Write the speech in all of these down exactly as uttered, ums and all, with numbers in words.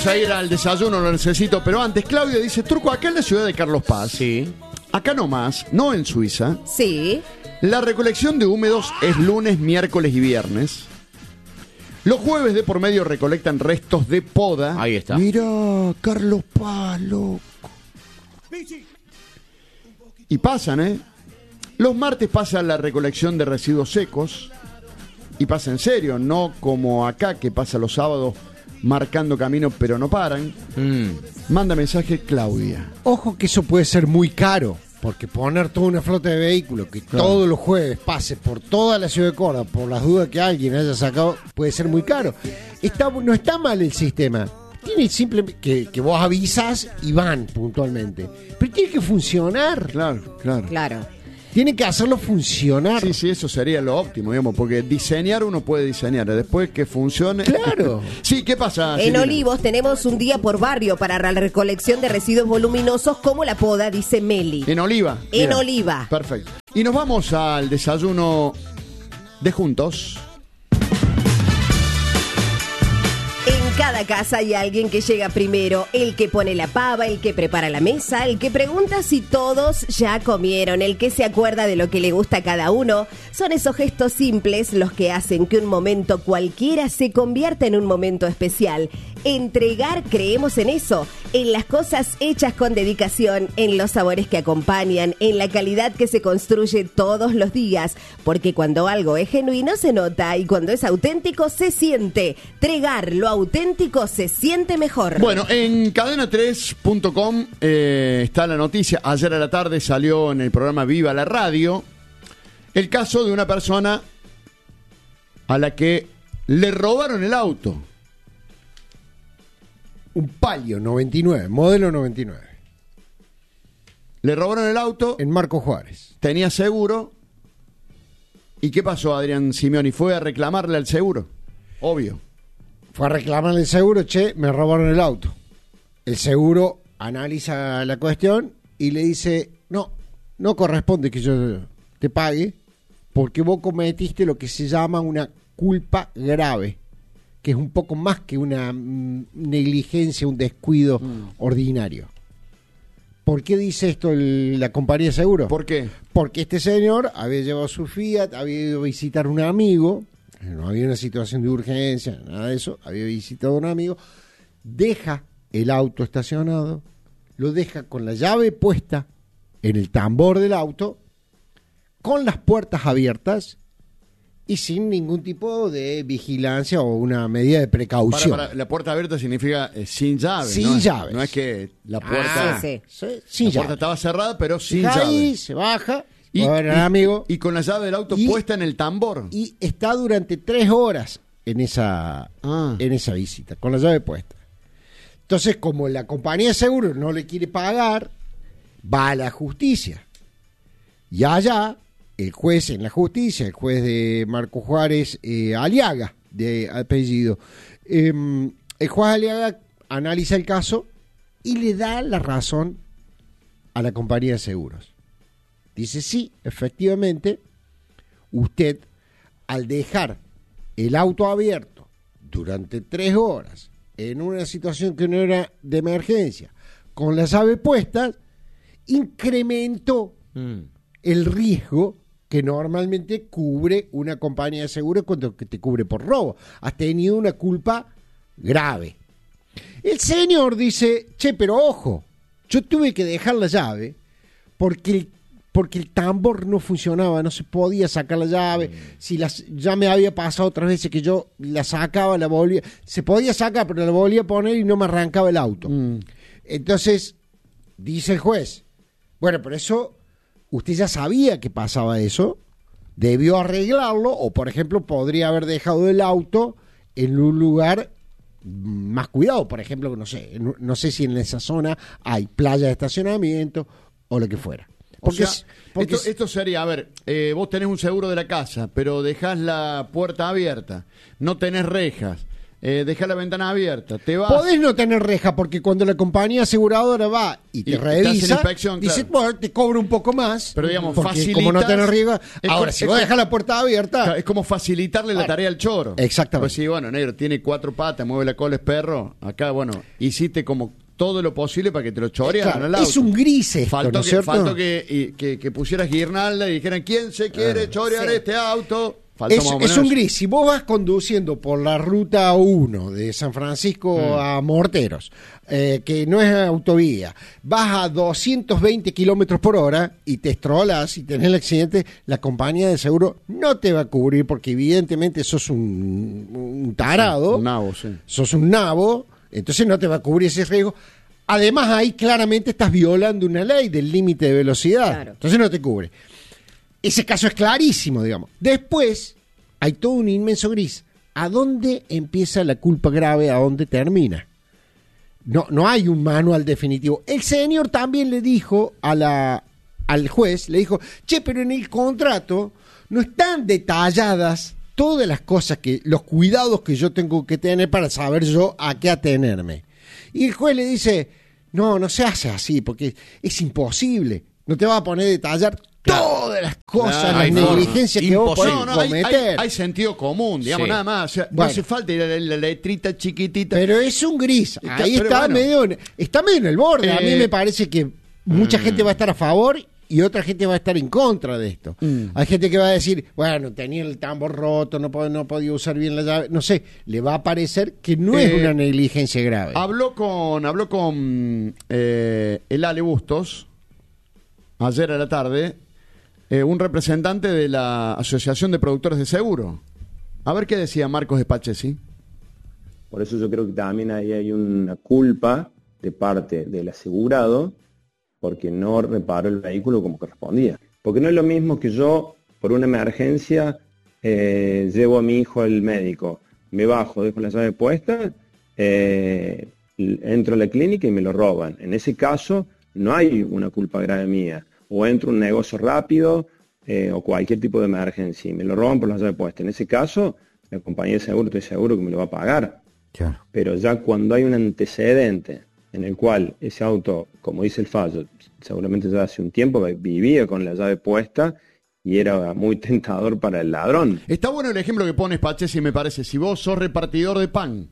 Vamos a ir al desayuno, lo necesito, pero antes, Claudia dice, Turco, acá en la ciudad de Carlos Paz, Sí. acá nomás, no en Suiza, Sí. la recolección de húmedos es lunes, miércoles y viernes. Los jueves de por medio recolectan restos de poda. Ahí está. Mirá, Carlos Paz, loco. Y pasan, ¿eh? Los martes pasa la recolección de residuos secos. Y pasa en serio, no como acá que pasa los sábados marcando camino pero no paran. Mm. Manda mensaje Claudia. Ojo que eso puede ser muy caro, porque poner toda una flota de vehículos que Claro. todos los jueves pase por toda la ciudad de Córdoba, por las dudas que alguien haya sacado, puede ser muy caro. Está, no está mal el sistema. Tiene simplemente que, que vos avisas y van puntualmente. Pero tiene que funcionar. Claro, claro. Claro. Tiene que hacerlo funcionar. Sí, sí, eso sería lo óptimo, digamos, porque diseñar uno puede diseñar, después que funcione. Claro. Sí, ¿qué pasa? En Silvina? Olivos tenemos un día por barrio para la recolección de residuos voluminosos como la poda, dice Meli. En Oliva. En Bien. Oliva. Perfecto. Y nos vamos al desayuno de juntos. En cada casa hay alguien que llega primero, el que pone la pava, el que prepara la mesa, el que pregunta si todos ya comieron, el que se acuerda de lo que le gusta a cada uno. Son esos gestos simples los que hacen que un momento cualquiera se convierta en un momento especial. Entregar, creemos en eso, en las cosas hechas con dedicación, en los sabores que acompañan, en la calidad que se construye todos los días, porque cuando algo es genuino se nota y cuando es auténtico se siente. Tregar lo auténtico se siente mejor. Bueno, en cadena tres punto com eh, está la noticia. Ayer a la tarde salió en el programa Viva la Radio el caso de una persona a la que le robaron el auto. Un Palio noventa y nueve, modelo noventa y nueve. Le robaron el auto, En Marco Juárez. tenía seguro. ¿Y qué pasó, Adrián Simeoni? ¿Fue a reclamarle al seguro? Obvio. Fue a reclamarle el seguro, che, me robaron el auto. El seguro analiza la cuestión y le dice, no, no corresponde que yo te pague porque vos cometiste lo que se llama una culpa grave, que es un poco más que una mm, negligencia, un descuido mm. ordinario. ¿Por qué dice esto el, la compañía de seguro? ¿Por qué? Porque este señor había llevado su Fiat, había ido a visitar a un amigo, no había una situación de urgencia, nada de eso, había visitado a un amigo, deja el auto estacionado, lo deja con la llave puesta en el tambor del auto, con las puertas abiertas y sin ningún tipo de vigilancia o una medida de precaución. Para, para, la puerta abierta significa eh, sin llave. Sin ¿no? llaves. No es que la puerta, Ah, sí, Sí, la sin puerta llave. estaba cerrada, pero sin Deja llave. ahí, se baja, Y, va a ver y- al amigo. y con la llave del auto Y- puesta en el tambor. Y está durante tres horas en esa, Ah. en esa visita, con la llave puesta. Entonces, como la compañía de seguros no le quiere pagar, va a la justicia. Y allá, el juez en la justicia, el juez de Marco Juárez eh, Aliaga, de apellido, eh, el juez Aliaga analiza el caso y le da la razón a la compañía de seguros. Dice, sí, efectivamente, usted, al dejar el auto abierto durante tres horas en una situación que no era de emergencia, con la llave puesta, incrementó Mm. el riesgo que normalmente cubre una compañía de seguros cuando que te cubre por robo. Has tenido una culpa grave. El señor dice, che, pero ojo, yo tuve que dejar la llave porque el, porque el tambor no funcionaba, no se podía sacar la llave. Si las, ya me había pasado otras veces que yo la sacaba, la volvía, se podía sacar, pero la volvía a poner y no me arrancaba el auto. Mm. Entonces, dice el juez, bueno, pero eso, usted ya sabía que pasaba eso, debió arreglarlo, o por ejemplo, podría haber dejado el auto en un lugar más cuidado, por ejemplo, no sé, no, no sé si en esa zona hay playa de estacionamiento o lo que fuera. Porque, O sea, porque esto, esto sería, a ver, eh, vos tenés un seguro de la casa, pero dejás la puerta abierta, no tenés rejas, eh, deja la ventana abierta, te vas. Podés no tener reja, porque cuando la compañía aseguradora va y te Y te revisa, hace la inspección, dice, claro. bueno, te cobro un poco más. Pero, digamos, porque facilitas- como no tenés riesgo. Es Ahora, co- si es vos co- dejás la puerta abierta, Es como facilitarle la Bueno, tarea al choro. exactamente. Pues sí, bueno, negro, tiene cuatro patas, mueve la cola, es perro. Acá, bueno, hiciste como todo lo posible para que te lo chorearan claro, al auto. es un gris esto, Faltó, ¿no es que, cierto? faltó que, y- que, que pusieras guirnalda y dijeran, ¿quién se quiere Ah. chorear Sí. este auto? Faltó Es, más o es menos un eso. gris. Si vos vas conduciendo por la ruta uno de San Francisco Mm. a Morteros, eh, que no es autovía, vas a doscientos veinte kilómetros por hora y te estrolas y tenés el accidente, la compañía de seguro no te va a cubrir porque evidentemente sos un, un tarado, Un nabo, sí. sos un nabo, entonces no te va a cubrir ese riesgo. Además, ahí claramente estás violando una ley del límite de velocidad, Claro. entonces no te cubre. Ese caso es clarísimo, digamos. Después, hay todo un inmenso gris. ¿A dónde empieza la culpa grave? ¿A dónde termina? No, no hay un manual definitivo. El señor también le dijo a la, al juez, le dijo, che, pero en el contrato no están detalladas todas las cosas, que los cuidados que yo tengo que tener para saber yo a qué atenerme. Y el juez le dice, no, no se hace así, porque es imposible. No te va a poner a detallar todas las cosas, Claro, las hay forma. negligencias que vos podés No, no, hay, cometer. hay- hay sentido común, digamos, Sí. nada más. O sea, no Bueno. hace falta ir a la, la letrita chiquitita. Pero es un gris. Está- Ahí pero está bueno. medio, en- está medio en el borde. A mí Eh, me parece que mucha gente va a estar a favor y otra gente va a estar en contra de esto. Mm. Hay gente que va a decir, bueno, tenía el tambor roto, no, pod- no podía usar bien la llave. No sé, le va a parecer que no es Eh, una negligencia grave. Habló con, habló con eh, el Ale Bustos ayer a la tarde, eh, un representante de la Asociación de Productores de Seguro. A ver qué decía Marcos Espachesi. Por eso yo creo que también ahí hay una culpa de parte del asegurado porque no reparó el vehículo como correspondía. Porque no es lo mismo que yo, por una emergencia, eh, llevo a mi hijo al médico, me bajo, dejo la llave puesta, eh, entro a la clínica y me lo roban. En ese caso no hay una culpa grave mía. O entro a un negocio rápido eh, o cualquier tipo de emergencia y me lo roban por la llave puesta. En ese caso, la compañía de seguro estoy seguro que me lo va a pagar. Claro. Pero ya cuando hay un antecedente en el cual ese auto, como dice el fallo, seguramente ya hace un tiempo vivía con la llave puesta y era muy tentador para el ladrón. Está bueno el ejemplo que pone Espachesi, me parece. Si vos sos repartidor de pan,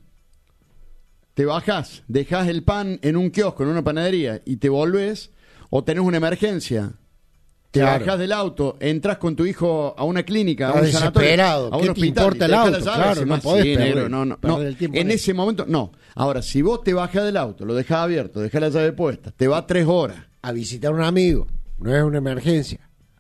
te bajás, dejás el pan en un kiosco, en una panadería, y te volvés, o tenés una emergencia, te Claro. bajás del auto, entras con tu hijo a una clínica, a Estás un sanatorio, desesperado. a un ¿Qué te hospital, importa y te el dejás auto? la llave, Claro, se no más- podés sí, perder- negro, no, no, perder no. el tiempo En en eso. ese momento, no. Ahora, si vos te bajás del auto, lo dejás abierto, dejás la llave puesta, te va tres horas. A visitar a un amigo, no es una emergencia.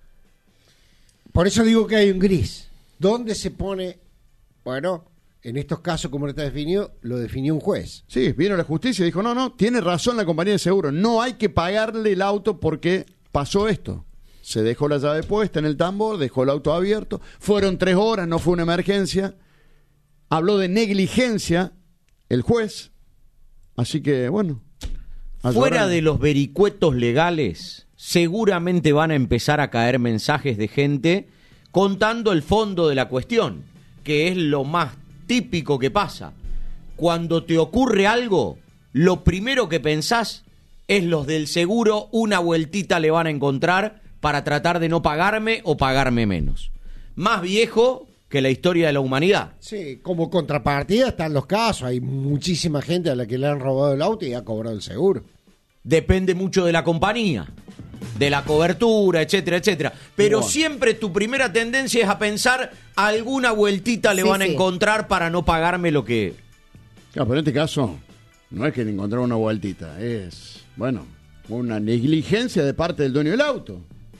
Por eso digo que hay un gris. ¿Dónde se pone? Bueno, en estos casos, como lo está definido, lo definió un juez. Sí, vino la justicia y dijo, no, no, tiene razón la compañía de seguro, no hay que pagarle el auto porque pasó esto. Se dejó la llave puesta en el tambor, dejó el auto abierto, fueron tres horas, no fue una emergencia. Habló de negligencia el juez, así que bueno. a Fuera llorar. de los vericuetos legales, seguramente van a empezar a caer mensajes de gente contando el fondo de la cuestión, que es lo más típico que pasa. Cuando te ocurre algo, lo primero que pensás es los del seguro, una vueltita le van a encontrar para tratar de no pagarme o pagarme menos. Más viejo que la historia de la humanidad. Sí, como contrapartida están los casos. Hay muchísima gente a la que le han robado el auto y ha cobrado el seguro. Depende mucho de la compañía, de la cobertura, etcétera, etcétera. Pero Bueno. siempre tu primera tendencia es a pensar alguna vueltita le Sí, van a sí. encontrar para no pagarme lo que... Claro, pero en este caso, no es que le encontraron una vueltita, es, bueno, una negligencia de parte del dueño del auto.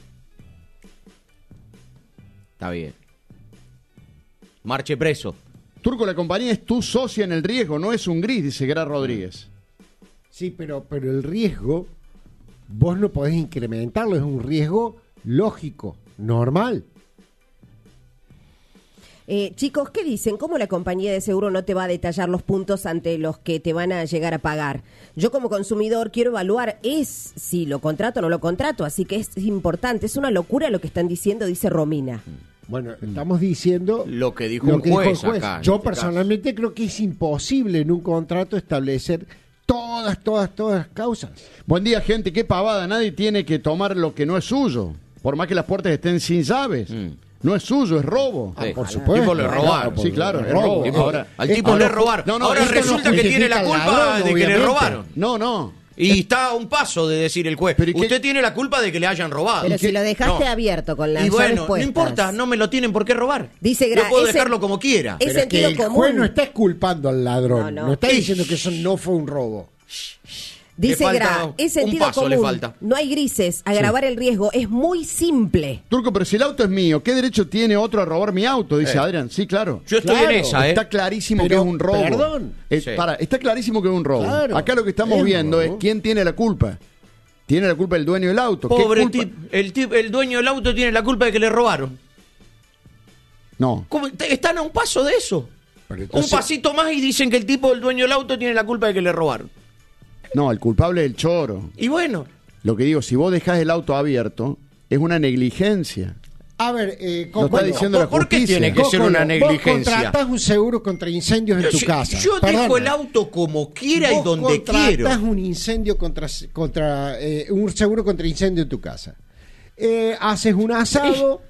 Está bien. Marche preso. Turco, la compañía es tu socia en el riesgo, no es un gris, dice Gra Rodríguez. Sí, pero, pero el riesgo, vos no podés incrementarlo, es un riesgo lógico, normal. Eh, chicos, ¿qué dicen? ¿Cómo la compañía de seguro no te va a detallar los puntos ante los que te van a llegar a pagar? Yo como consumidor quiero evaluar es si lo contrato o no lo contrato, así que es importante. Es una locura lo que están diciendo, dice Romina. Bueno, estamos diciendo Lo que dijo lo un que dijo el juez acá, en Yo este personalmente creo que es imposible en un contrato establecer todas, todas, todas las causas. Buen día, gente. Qué pavada. Nadie tiene que tomar lo que no es suyo. Por más que las puertas estén sin llaves. Mm. No es suyo, es robo. Ah, por Al supuesto. tipo le robaron. Claro, Sí, claro, por- es robo. Tipo, Ahora, al esto tipo le no- robaron. no, no, Ahora esto no resulta que tiene la justifica al culpa ladrón, de que le obviamente. robaron. No, no. Y está a un paso de decir el juez, Pero ¿y qué? usted tiene la culpa de que le hayan robado. Pero si lo dejaste No. abierto con las Y bueno, llaves no puestas. importa, no me lo tienen por qué robar. Dice Yo Gra- puedo ese- dejarlo como quiera. es Pero es que sentido el común. juez no está exculpando al ladrón. No, No, no. está Ish. diciendo que eso no fue un robo. Dice Le falta Gra, es un sentido paso, común. le falta. No hay grises. Agravar el riesgo es muy simple. Turco, pero si el auto es mío, ¿qué derecho tiene otro a robar mi auto? Dice Eh. Adrián. Sí, claro. Yo estoy Claro, en esa, ¿eh? Está clarísimo Pero, que es un robo. perdón. Eh, Sí. para, está clarísimo que es un robo. Claro, Acá lo que estamos es viendo robo. es quién tiene la culpa. Tiene la culpa el dueño del auto. ¿Qué Pobre culpa? tip, el, tip, el dueño del auto tiene la culpa de que le robaron. No. ¿Cómo? Te- Están a un paso de eso. Pero entonces- Un pasito más y dicen que el tipo, el dueño del auto, tiene la culpa de que le robaron. No, el culpable es el choro. Y bueno, Lo que digo, si vos dejás el auto abierto, es una negligencia. A ver, eh, Lo está bueno, diciendo la ¿por qué justicia. tiene que ser Cócolo, una negligencia? Vos contratás un seguro contra incendios en yo, tu casa. yo dejo Perdona. el auto como quiera y Vos donde contratás quiero. un incendio contra, contra eh, un seguro contra incendio en tu casa. Eh, haces un asado.